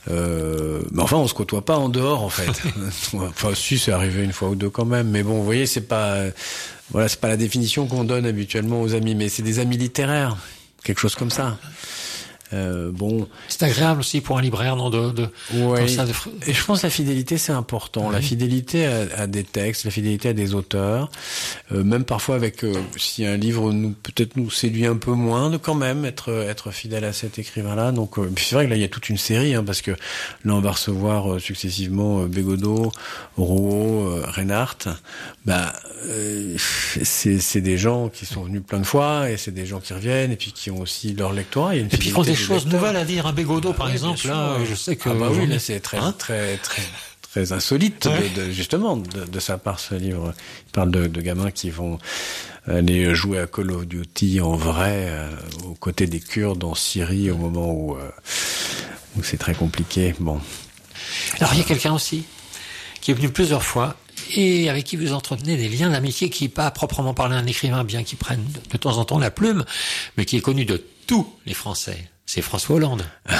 Mais enfin, on se côtoie pas en dehors, en fait. Enfin, si, c'est arrivé une fois ou deux quand même. Mais bon, vous voyez, c'est pas la définition qu'on donne habituellement aux amis, mais c'est des amis littéraires, quelque chose comme ça. Bon. C'est agréable aussi pour un libraire, non, comme ça, et je pense que la fidélité, c'est important. La fidélité à des textes, la fidélité à des auteurs, même parfois avec, si un livre peut-être nous séduit un peu moins, de quand même être fidèle à cet écrivain-là. Donc, c'est vrai que là, il y a toute une série, parce que là, on va recevoir successivement Bégodeau, Rouault, Reinhardt. C'est des gens qui sont venus plein de fois, et c'est des gens qui reviennent, et puis qui ont aussi leur lectorat. Et puis, choses nouvelles à dire. Un Bégodeau, par exemple, là, je sais que... oui, là, c'est très insolite, justement, de sa part, ce livre. Il parle de gamins qui vont aller jouer à Call of Duty en vrai, aux côtés des Kurdes en Syrie, au moment où c'est très compliqué. Bon. Alors, il y a quelqu'un aussi qui est venu plusieurs fois et avec qui vous entretenez des liens d'amitié, qui n'est pas à proprement parler un écrivain, bien qu'il prenne de temps en temps la plume, mais qui est connu de tous les Français. C'est François Hollande.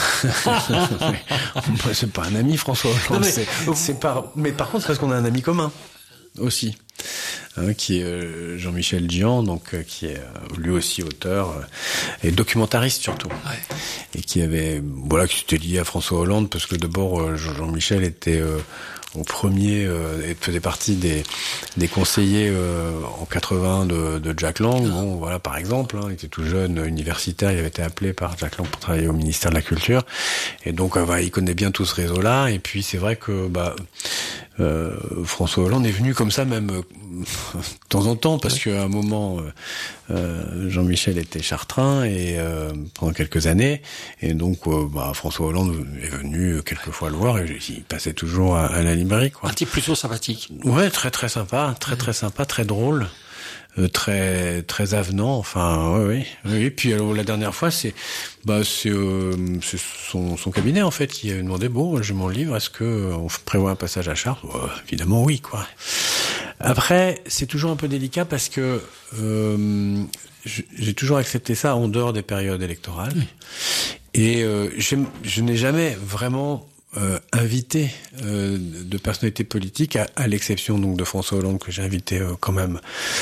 C'est pas un ami, François Hollande. Non, mais par contre, c'est parce qu'on a un ami commun aussi, qui est Jean-Michel Dzian, donc qui est lui aussi auteur et documentariste surtout, et qui s'était lié à François Hollande parce que d'abord Jean-Michel était au premier et faisait partie des conseillers en 80 de Jack Lang. Bon, voilà, par exemple, il était tout jeune, universitaire, il avait été appelé par Jack Lang pour travailler au ministère de la Culture, et donc il connaît bien tout ce réseau-là. Et puis c'est vrai que François Hollande est venu comme ça même de temps en temps, parce qu'à un moment Jean-Michel était chartrain et pendant quelques années, et donc François Hollande est venu quelquefois le voir, et il passait toujours à la librairie, quoi. Un type plutôt sympathique. Ouais, très très sympa, très sympa, très drôle. Très très avenant, enfin oui. Puis alors la dernière fois, c'est son cabinet en fait qui a demandé, bon, j'ai mon livre, est-ce que on prévoit un passage à Chartres? Évidemment oui, quoi. Après, c'est toujours un peu délicat parce que j'ai toujours accepté ça en dehors des périodes électorales, et je n'ai jamais vraiment invité de personnalités politiques, à l'exception donc de François Hollande, que j'ai invité quand même.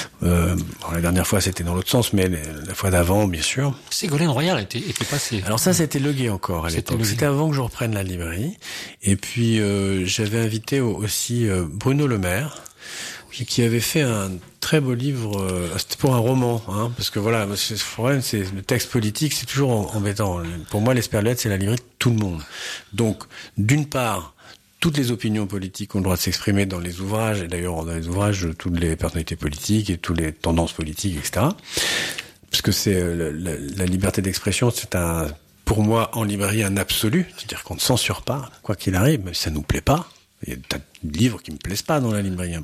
La dernière fois c'était dans l'autre sens, mais la fois d'avant, bien sûr. Ségolène Royal était passé. Alors ça, c'était Le Guet encore à l'époque. C'était avant que je reprenne la librairie. Et puis j'avais invité aussi Bruno Le Maire, qui avait fait un très beau livre, c'était pour un roman, parce que voilà, le problème, c'est le texte politique, c'est toujours embêtant. Pour moi, l'Esperluette, c'est la librairie de tout le monde. Donc, d'une part, toutes les opinions politiques ont le droit de s'exprimer dans les ouvrages, et d'ailleurs dans les ouvrages de toutes les personnalités politiques et toutes les tendances politiques, etc. Parce que c'est la liberté d'expression, c'est pour moi, en librairie, un absolu, c'est-à-dire qu'on ne censure pas, quoi qu'il arrive, même si ça nous plaît pas. Il y a des livres qui me plaisent pas dans la librairie,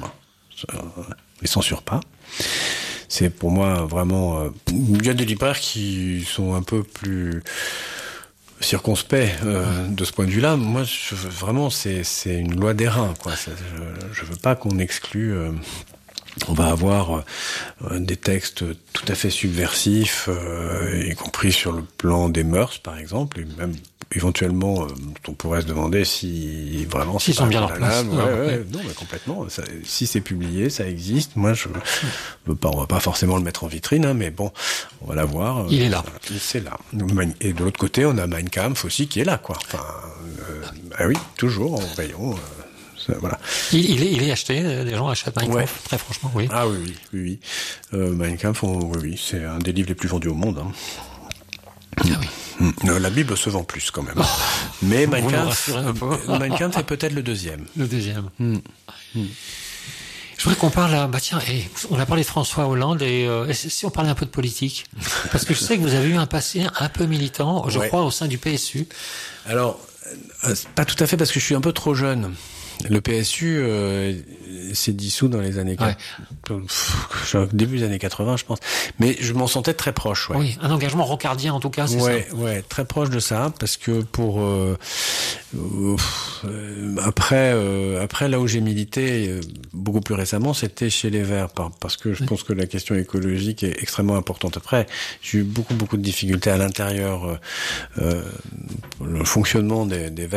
les censure pas. C'est pour moi vraiment... il y a des libraires qui sont un peu plus circonspects de ce point de vue-là. Moi, vraiment, c'est une loi des reins, quoi. Je veux pas qu'on exclue... on va avoir des textes tout à fait subversifs, y compris sur le plan des mœurs, par exemple, et même éventuellement, on pourrait se demander si vraiment s'ils sont bien leur place. Non, mais complètement. Si c'est publié, ça existe. Moi, on va pas forcément le mettre en vitrine, mais bon, on va l'avoir. Il est là. C'est là. Et de l'autre côté, on a Mein Kampf aussi qui est là, quoi. Enfin, oui, toujours en rayon. Voilà. Il est acheté, des gens achètent Mein Kampf, très franchement, oui. Ah oui. Mein Kampf, oui, c'est un des livres les plus vendus au monde. Ah oui. La Bible se vend plus quand même. Mais Mein Kampf est peut-être le deuxième. Le deuxième. Je voudrais qu'on parle là, on a parlé de François Hollande, et si on parlait un peu de politique, parce que je sais que vous avez eu un passé un peu militant, je crois, au sein du PSU. Alors, pas tout à fait, parce que je suis un peu trop jeune. Le PSU s'est dissous dans les années début des années 80, je pense. Mais je m'en sentais très proche. Oui, un engagement rocardien en tout cas, c'est ça. Ouais, très proche de ça, parce que après là où j'ai milité beaucoup plus récemment, c'était chez les Verts, parce que je pense que la question écologique est extrêmement importante. Après, j'ai eu beaucoup de difficultés à l'intérieur, le fonctionnement des Verts.